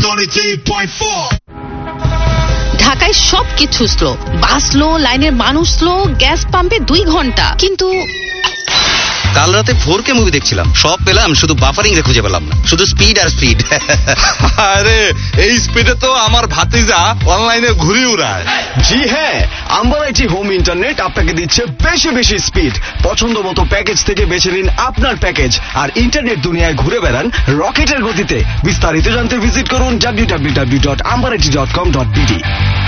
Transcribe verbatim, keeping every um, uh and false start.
ninety-three point four. ঢাকায় সবকিছু slow, বাস slow, লাইনের মানুষ স্লো, গ্যাস পাম্পে দুই ঘন্টা। কিন্তু কাল রাতে ফোর কে মুভি দেখছিলাম, সব পেলাম, শুধু বাফারিং রে খুঁজে পেলাম না, শুধু স্পিড আর স্পিড। আরে এই স্পিডে তো আমার ভাতিজা অনলাইনে ঘুরি উড়ায়। জি হ্যাঁ, আম্বার আইটি হোম ইন্টারনেট আপনাকে দিচ্ছে বেশি বেশি স্পিড। পছন্দ মতো প্যাকেজ থেকে বেছে নিন আপনার প্যাকেজ আর ইন্টারনেট দুনিয়ায় ঘুরে বেড়ান রকেটের গতিতে। বিস্তারিত জানতে ভিজিট করুন W W W dot amber IT dot com dot BD.